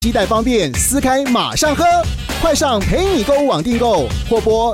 携带方便，撕开马上喝。快上陪你购物网订购，或拨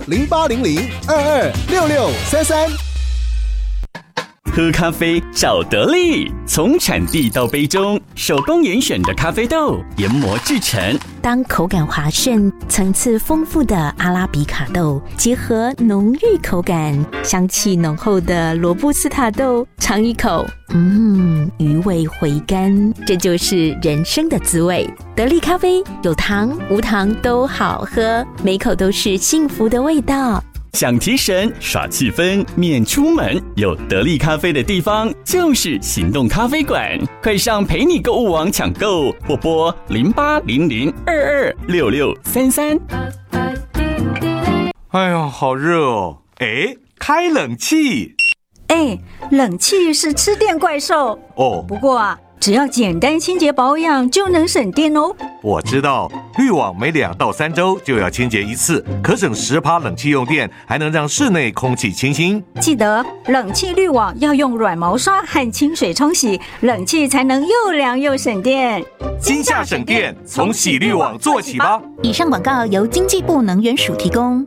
0800226633。 喝咖啡找得力，从产地到杯中，手工严选的咖啡豆研磨制成。 当口感滑顺、层次丰富的阿拉比卡豆结合浓郁口感、香气浓厚的罗布斯塔豆，尝一口，余味回甘，这就是人生的滋味。得力咖啡有糖无糖都好喝，每口都是幸福的味道。 想提神耍气氛免出门，有得力咖啡的地方就是行动咖啡馆。快上陪你购物网抢购，或拨0800226633。 哎呦，好热哦！开冷气。 冷气是吃电怪兽哦。 不过只要简单清洁保养就能省电哦。 我知道，滤网每2到3周就要清洁一次，可省10%冷气用电，还能让室内空气清新。 记得冷气滤网要用软毛刷和清水冲洗，冷气才能又凉又省电。 今夏省电，从洗滤网做起吧。 以上广告由经济部能源署提供。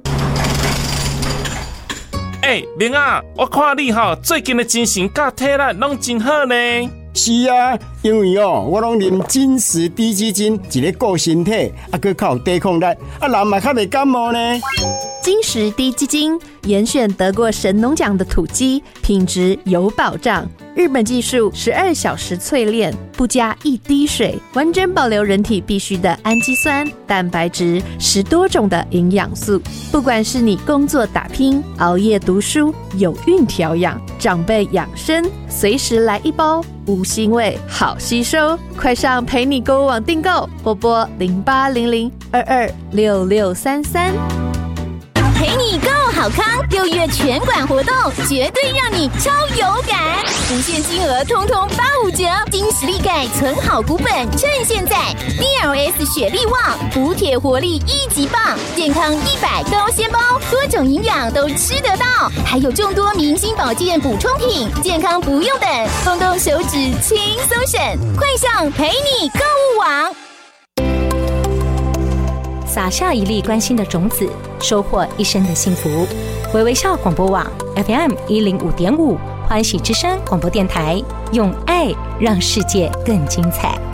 玲啊，我看你最近的精神甲体力拢真好呢。 是啊，因为我拢啉金石低基金，一个顾身体，还靠抵抗力，人嘛较袂感冒呢。 金石低基金严选得过神农奖的土鸡，品质有保障。日本技术12小时淬炼，不加一滴水，完整保留人体必需的氨基酸、蛋白质，10多种的营养素。不管是你工作打拼、熬夜读书、有孕调养、长辈养生，随时来一包，无腥味，好吸收。快上陪你购物网订购，或拨0800226633。 陪你购好康，6月全馆活动绝对让你超有感，无限金额通通85折，金实力钙存好股本，趁现在 DLS 雪力旺补铁活力1级棒，健康100高纤包，多种营养都吃得到，还有众多明星保健补充品，健康不用等，动动手指轻松省，快上陪你购物网。 撒下一粒关心的种子，收获一生的幸福。微微笑广播网 FM105.5，欢喜之声广播电台，用爱让世界更精彩。